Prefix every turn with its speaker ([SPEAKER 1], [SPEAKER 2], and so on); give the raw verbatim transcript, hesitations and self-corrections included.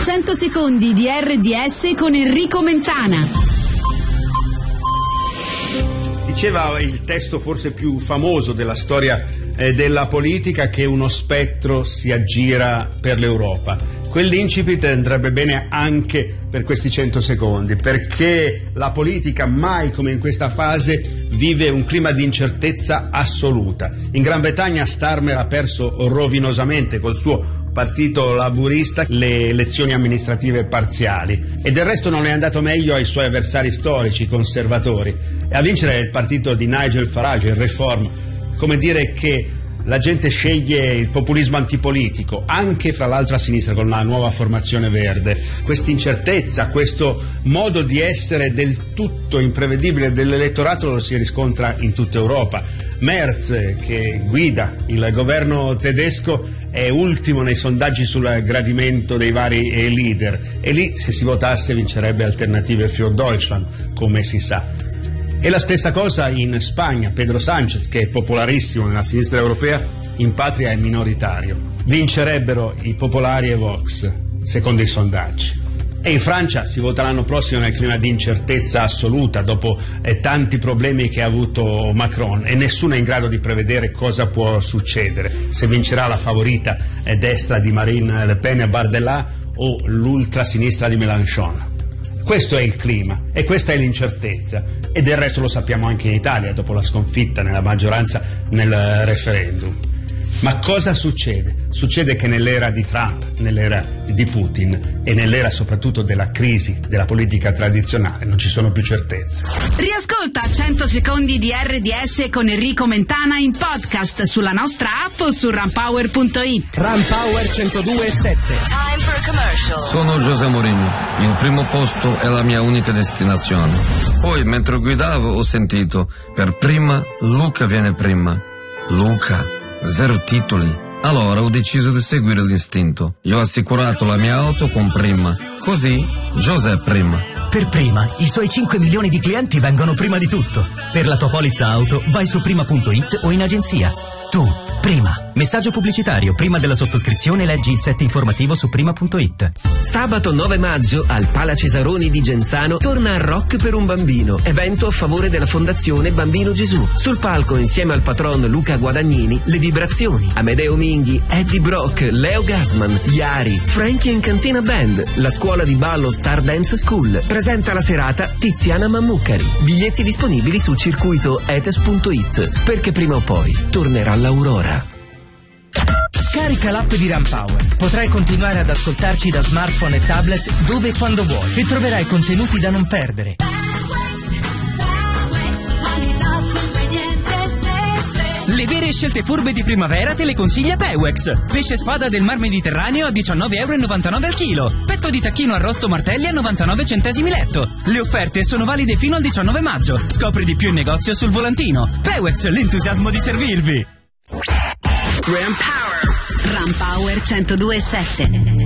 [SPEAKER 1] cento secondi di erre di esse con Enrico Mentana.
[SPEAKER 2] Diceva il testo forse più famoso della storia eh, della politica che uno spettro si aggira per l'Europa. Quell'incipit andrebbe bene anche per questi cento secondi, perché la politica mai come in questa fase vive un clima di incertezza assoluta. In Gran Bretagna Starmer ha perso rovinosamente col suo partito laburista le elezioni amministrative parziali e del resto non è andato meglio ai suoi avversari storici, i conservatori. E a vincere è il partito di Nigel Farage, il Reform, come dire che la gente sceglie il populismo antipolitico, anche fra l'altro a sinistra con la nuova formazione verde. Questa incertezza, questo modo di essere del tutto imprevedibile dell'elettorato lo si riscontra in tutta Europa. Merz, che guida il governo tedesco, è ultimo nei sondaggi sul gradimento dei vari leader e lì se si votasse vincerebbe Alternative für Deutschland, come si sa. E la stessa cosa in Spagna. Pedro Sánchez, che è popolarissimo nella sinistra europea, in patria è minoritario. Vincerebbero i popolari e Vox, secondo i sondaggi. E in Francia si vota l'anno prossimo nel clima di incertezza assoluta dopo eh, tanti problemi che ha avuto Macron e nessuno è in grado di prevedere cosa può succedere, se vincerà la favorita eh, destra di Marine Le Pen e Bardella o l'ultrasinistra di Mélenchon. Questo è il clima e questa è l'incertezza e del resto lo sappiamo anche in Italia dopo la sconfitta nella maggioranza nel referendum. Ma cosa succede? Succede che nell'era di Trump, nell'era di Putin e nell'era soprattutto della crisi della politica tradizionale non ci sono più certezze.
[SPEAKER 1] Riascolta cento secondi di erre di esse con Enrico Mentana in podcast sulla nostra app o su runpower punto it.
[SPEAKER 3] Runpower centodue e sette.
[SPEAKER 4] Time for a commercial.
[SPEAKER 5] Sono José Mourinho, il primo posto è la mia unica destinazione. Poi mentre guidavo ho sentito, per prima Luca viene prima. Luca, zero titoli. Allora ho deciso di seguire l'istinto. Io ho assicurato la mia auto con Prima. Così José Prima.
[SPEAKER 3] Per Prima, i suoi cinque milioni di clienti vengono prima di tutto. Per la tua polizza auto vai su prima punto it o in agenzia. Tu, Prima. Messaggio pubblicitario. Prima della sottoscrizione leggi il set informativo su prima punto it.
[SPEAKER 6] Sabato nove maggio al Pala Cesaroni di Genzano torna a Rock per un bambino, evento a favore della Fondazione Bambino Gesù. Sul palco insieme al patron Luca Guadagnini, le vibrazioni, Amedeo Minghi, Eddie Brock, Leo Gassman, Iari, Frankie and Cantina Band, la scuola di ballo Star Dance School. Presenta la serata Tiziana Mammucari. Biglietti disponibili su circuito etes punto it, perché prima o poi tornerà l'aurora.
[SPEAKER 7] Scarica l'app di Runpower. Potrai continuare ad ascoltarci da smartphone e tablet dove e quando vuoi e troverai contenuti da non perdere. Le vere scelte furbe di primavera te le consiglia Pewex. Pesce spada del Mar Mediterraneo a diciannove virgola novantanove euro al chilo. Petto di tacchino arrosto martelli a novantanove centesimi letto. Le offerte sono valide fino al diciannove maggio. Scopri di più in negozio sul volantino. Pewex, l'entusiasmo di servirvi.
[SPEAKER 1] Runpower centodue e sette.